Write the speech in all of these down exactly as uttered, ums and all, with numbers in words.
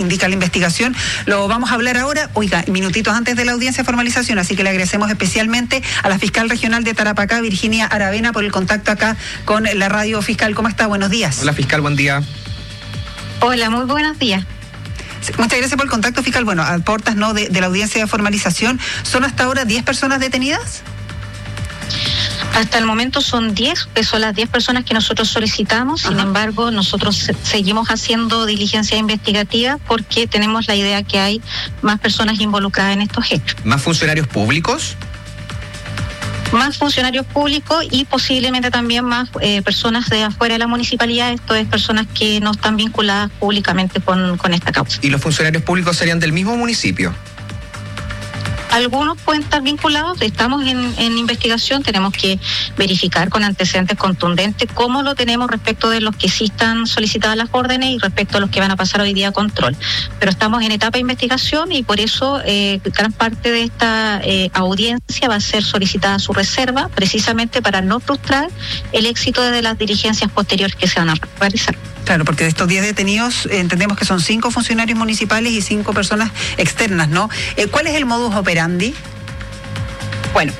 indica la investigación. Lo vamos a hablar ahora, oiga, minutitos antes de la audiencia de formalización, así que le agradecemos especialmente a la fiscal regional de Tarapacá, Virginia Aravena, por el contacto acá con la radio fiscal. ¿Cómo está? Buenos días. Hola, fiscal, buen día. Hola, muy buenos días. Muchas gracias por el contacto, fiscal. Bueno, a portas ¿no? de, de la audiencia de formalización, ¿son hasta ahora diez personas detenidas? Hasta el momento son diez, que son las diez personas que nosotros solicitamos. Sin Ajá. embargo, nosotros se, seguimos haciendo diligencia investigativa porque tenemos la idea que hay más personas involucradas en estos hechos. ¿Más funcionarios públicos? Más funcionarios públicos y posiblemente también más eh, personas de afuera de la municipalidad, esto es personas que no están vinculadas públicamente con, con esta causa. ¿Y los funcionarios públicos serían del mismo municipio? Algunos pueden estar vinculados, estamos en, en investigación, tenemos que verificar con antecedentes contundentes cómo lo tenemos respecto de los que sí están solicitadas las órdenes y respecto a los que van a pasar hoy día a control. Pero estamos en etapa de investigación y por eso eh, gran parte de esta eh, audiencia va a ser solicitada su reserva, precisamente para no frustrar el éxito de las diligencias posteriores que se van a realizar. Claro, porque de estos diez detenidos eh, entendemos que son cinco funcionarios municipales y cinco personas externas, ¿no? Eh, ¿Cuál es el modus operandi? Bueno,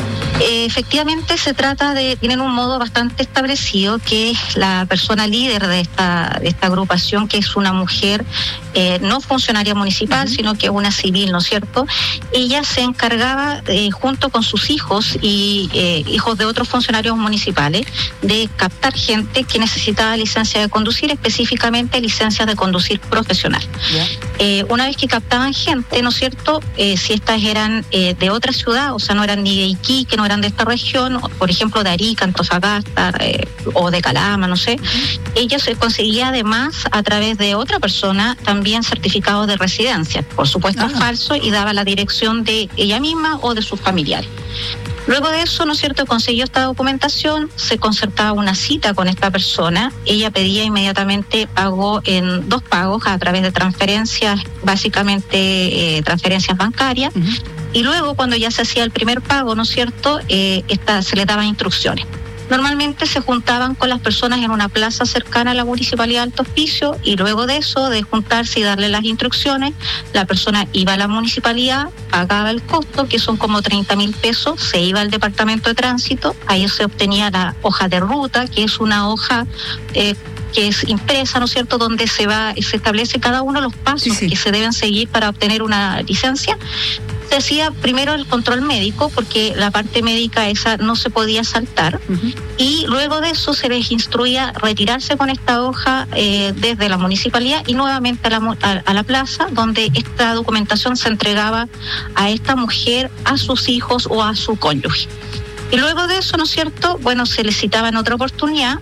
eh, efectivamente se trata de, tienen un modo bastante establecido, que es la persona líder de esta, de esta agrupación, que es una mujer eh, no funcionaria municipal, uh-huh. sino que una civil, ¿no es cierto? Ella se encargaba, eh, junto con sus hijos y eh, hijos de otros funcionarios municipales, de captar gente que necesitaba licencia de conducir, específicamente licencias de conducir profesional. Yeah. Eh, una vez que captaban gente, ¿no es cierto? Eh, si estas eran eh, de otra ciudad, o sea, no eran ni de Iquique, no eran de esta región, por ejemplo de Arica, Antofagasta eh, o de Calama, no sé, uh-huh. ella se conseguía además a través de otra persona también certificados de residencia, por supuesto uh-huh. falso, y daba la dirección de ella misma o de sus familiares. Luego de eso, ¿no es cierto?, consiguió esta documentación, se concertaba una cita con esta persona, ella pedía inmediatamente pago en dos pagos a través de transferencias, básicamente eh, transferencias bancarias, uh-huh. y luego cuando ya se hacía el primer pago, ¿no es cierto?, eh, esta, se le daban instrucciones. Normalmente se juntaban con las personas en una plaza cercana a la Municipalidad de Alto Hospicio y luego de eso, de juntarse y darle las instrucciones, la persona iba a la municipalidad, pagaba el costo, que son como treinta mil pesos, se iba al departamento de tránsito, ahí se obtenía la hoja de ruta, que es una hoja eh, que es impresa, ¿no es cierto?, donde se va, se establece cada uno de los pasos sí, sí. que se deben seguir para obtener una licencia. Se hacía primero el control médico, porque la parte médica esa no se podía saltar, uh-huh. y luego de eso se les instruía retirarse con esta hoja eh, desde la municipalidad y nuevamente a la, a, a la plaza, donde esta documentación se entregaba a esta mujer, a sus hijos o a su cónyuge. Y luego de eso, ¿no es cierto?, bueno, se les citaba en otra oportunidad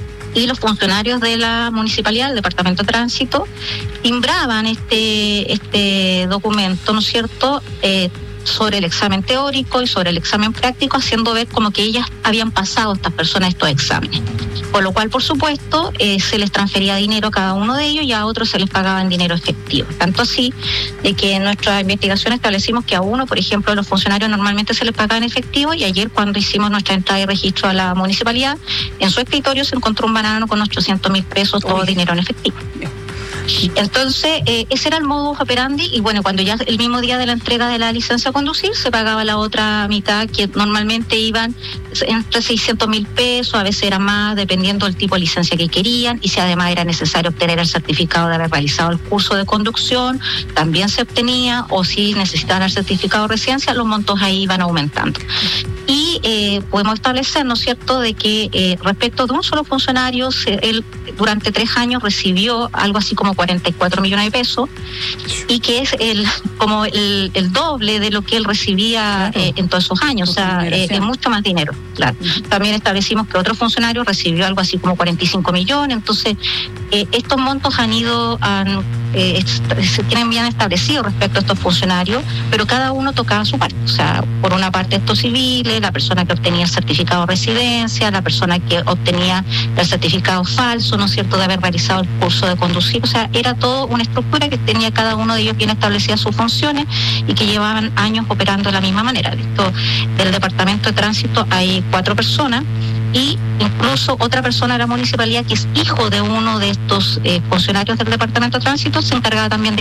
y los funcionarios de la municipalidad, del departamento de tránsito, timbraban este, este documento, ¿no es cierto?, eh, sobre el examen teórico y sobre el examen práctico, haciendo ver como que ellas habían pasado, estas personas, estos exámenes. Por lo cual, por supuesto, eh, se les transfería dinero a cada uno de ellos y a otros se les pagaba en dinero efectivo. Tanto así de que en nuestra investigación establecimos que a uno, por ejemplo, a los funcionarios normalmente se les pagaba en efectivo, y ayer cuando hicimos nuestra entrada y registro a la municipalidad, en su escritorio se encontró un banano con ochocientos mil pesos, todo Uy. dinero en efectivo. Entonces, eh, ese era el modus operandi, y bueno, cuando ya el mismo día de la entrega de la licencia a conducir, se pagaba la otra mitad, que normalmente iban entre seiscientos mil pesos, a veces era más, dependiendo del tipo de licencia que querían, y si además era necesario obtener el certificado de haber realizado el curso de conducción, también se obtenía, o si necesitaban el certificado de residencia, los montos ahí iban aumentando. Y eh, podemos establecer, ¿no es cierto?, de que eh, respecto de un solo funcionario, él durante tres años recibió algo así como cuarenta y cuatro millones de pesos, y que es el como el, el doble de lo que él recibía eh, en todos esos años, o sea, eh, es mucho más dinero, claro. Uh-huh. También establecimos que otro funcionario recibió algo así como cuarenta y cinco millones, entonces eh, estos montos han ido, han, eh, se tienen bien establecidos respecto a estos funcionarios, pero cada uno tocaba su parte, o sea, por una parte estos civiles, la persona que obtenía el certificado de residencia, la persona que obtenía el certificado falso, ¿no es cierto?, de haber realizado el curso de conducir, o sea, era todo una estructura que tenía cada uno de ellos bien establecidas sus funciones y que llevaban años operando de la misma manera. Esto, del departamento de tránsito hay cuatro personas, y incluso otra persona de la municipalidad que es hijo de uno de estos eh, funcionarios del departamento de tránsito se encargaba también de